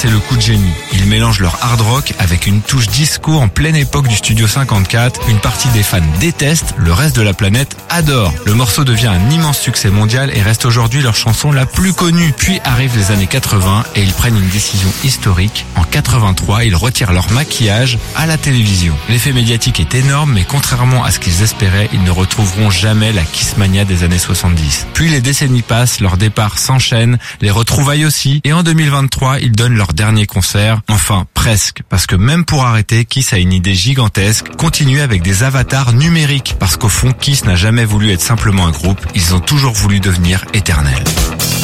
c'est le coup de génie. Ils mélangent leur hard rock avec une touche disco en pleine époque du Studio 54. Une partie des fans déteste, le reste de la planète adore. Le morceau devient un immense succès mondial et reste aujourd'hui leur chanson la plus connue. Puis arrivent les années 80 et ils prennent une décision historique. En 83, ils retirent leur maquillage à la télévision. L'effet médiatique est énorme, mais contrairement à ce qu'ils espéraient, ils ne retrouveront jamais la Kissmania des années 70. Puis les décennies passent, leur départ s'enchaîne, les retrouvailles aussi, et en 2023, ils donnent leur dernier concert. Enfin, presque, parce que même pour arrêter, Kiss a une idée gigantesque, continuer avec des avatars numériques, parce qu'au fond, Kiss n'a jamais voulu être simplement un groupe, ils ont toujours voulu devenir éternels.